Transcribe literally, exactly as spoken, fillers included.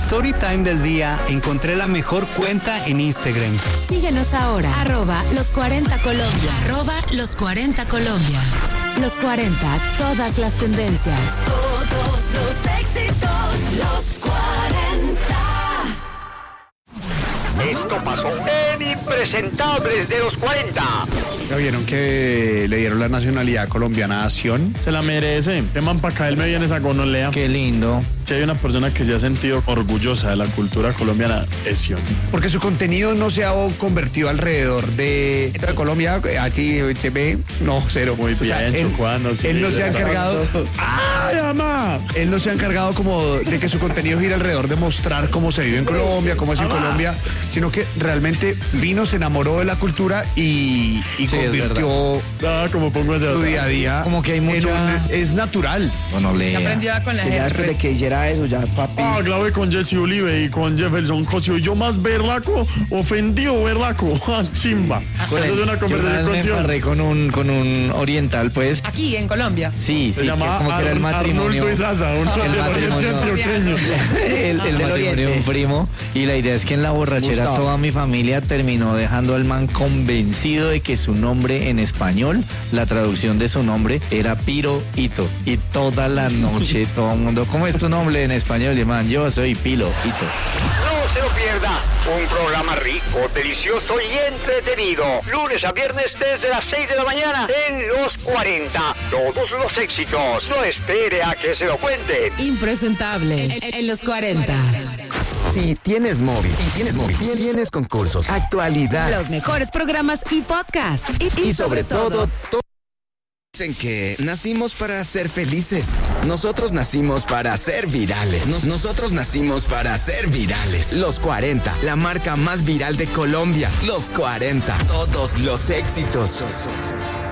story time del día encontré la mejor cuenta en Instagram. Síguenos ahora, arroba los cuarenta Colombia, arroba los cuarenta Colombia. Los cuarenta, todas las tendencias. Todos los éxitos, los cuarenta. Esto pasó en Impresentables de los cuarenta. ¿Ya vieron que le dieron la nacionalidad colombiana a Sion? Se la merece. ¿Qué man pa' caer me viene esa gonolea? Qué lindo. Si hay una persona que se ha sentido orgullosa de la cultura colombiana, es Sion. Porque su contenido no se ha convertido alrededor de, de Colombia, H H B, no, cero. Muy bien, o sea, él, Chocuano, sí, él no se ha encargado... ¡Ay, mamá! Él no se ha encargado como de que su contenido gira alrededor de mostrar cómo se vive en Colombia, cómo es en Colombia, sino que realmente vino, se enamoró de la cultura y, y sí, convirtió ah, como pongo allá, su día a día. Como que hay mucha... un, es natural. No, no lea. Aprendió con la Que ya después de que hiciera eso, ya papi. Ah, clave con Jesse Olive y con Jefferson Cosio. Yo más berraco, ofendido berraco. Chimba. Con Eso el, es una yo una vez me conversación. embarré con un, con un oriental, pues. Aquí, en Colombia. Sí, Se sí, que llama como que era el Ar- matrimonio. Arnulfo y Sasa, uno El del matrimonio. oriente antioqueño. el, el matrimonio de un primo. Y la idea es que en la borrachera Gustavo. toda mi familia terminó dejando al man convencido de que su nombre en español, la traducción de su nombre era Piro Hito. Y toda la noche todo el mundo, ¿cómo es tu nombre en español? Y el man, yo soy Pilo Hito. No se lo pierda. Un programa rico, delicioso y entretenido. Lunes a viernes desde las seis de la mañana en Los cuarenta. Todos los éxitos. No espere a que se lo cuenten. Impresentables en, en los cuarenta. Si tienes móvil, si tienes móvil, tienes concursos, actualidad Los mejores programas y podcast. Y, y sobre todo, to- dicen que nacimos para ser felices. Nosotros nacimos para ser virales. Nos- nosotros nacimos para ser virales. Los cuarenta, la marca más viral de Colombia. Los cuarenta, todos los éxitos.